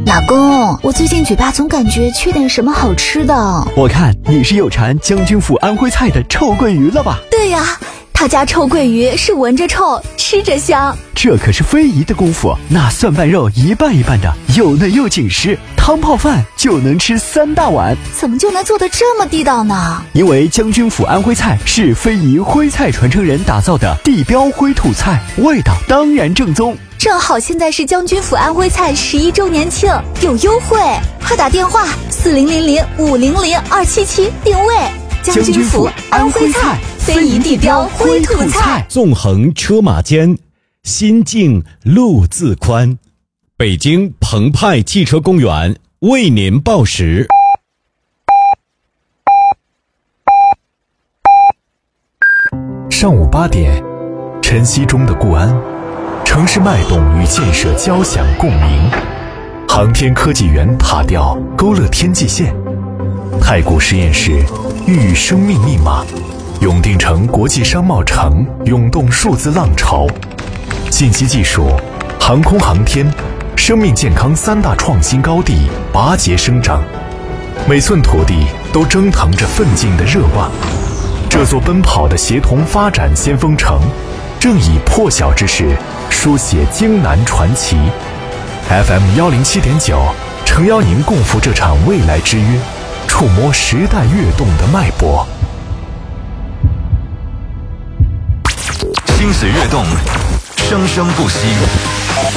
老公，我最近嘴巴总感觉缺点什么好吃的。 我看你是有馋将军府安徽菜的臭鳜鱼了吧？ 对呀，他家臭鳜鱼是闻着臭，吃着香。 这可是非遗的功夫，那蒜瓣肉一半一半的，又嫩又紧实，汤泡饭就能吃3大碗。 怎么就能做得这么地道呢？ 因为将军府安徽菜是非遗徽菜传承人打造的地标徽土菜，味道当然正宗。 正好现在是将军府安徽菜11周年庆，有优惠，快打电话4000500277定位。将军府安徽菜，非遗地标徽土菜。 纵横车马间，心境路自宽。北京澎湃汽车公园为您报时。 上午8点，晨曦中的固安，城市脉动与建设交响共鸣。航天科技园塔吊勾勒天际线，太古实验室孕育生命密码，永定城国际商贸城涌动数字浪潮。信息技术、航空航天、生命健康3大创新高地拔节生长，每寸土地都蒸腾着奋进的热望。这座奔跑的协同发展先锋城，正以破晓之势书写京南传奇。FM107.9，诚邀您共赴这场未来之约，触摸时代跃动的脉搏。 心随跃动，生生不息。